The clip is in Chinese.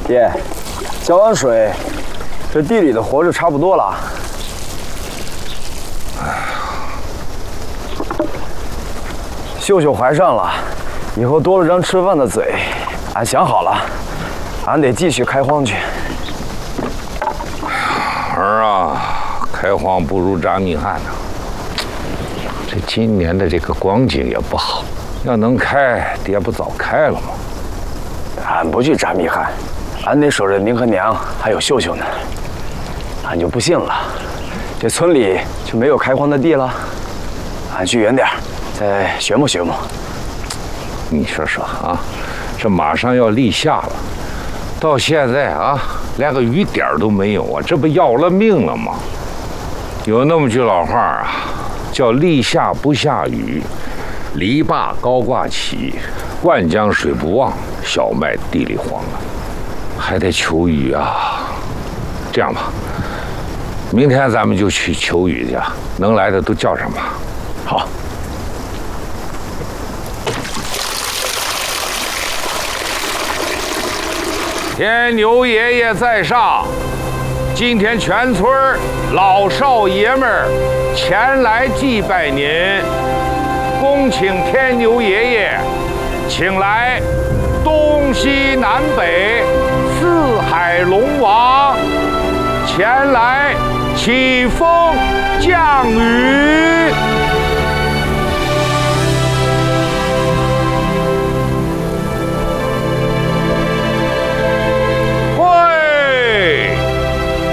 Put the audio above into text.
爹，浇完水，这地里的活就差不多了。秀秀怀上了，以后多了张吃饭的嘴。俺想好了，俺得继续开荒去。 儿啊，开荒不如扎密汗呐。这今年的这个光景也不好，要能开，爹不早开了吗？ 俺不去扎密汗，俺得守着您和娘还有秀秀呢。俺就不信了，这村里就没有开荒的地了。俺去远点，再学摸学摸。 你说说啊，这马上要立夏了，到现在啊，连个雨点都没有啊，这不要了命了吗？有那么句老话啊，叫立夏不下雨，篱笆高挂起，灌江水不旺，小麦地里荒啊，还得求雨啊。这样吧，明天咱们就去求雨去，能来的都叫上吧。 好。 天牛爷爷在上，今天全村老少爷们儿前来祭拜您，恭请天牛爷爷，请来东西南北四海龙王前来起风降雨。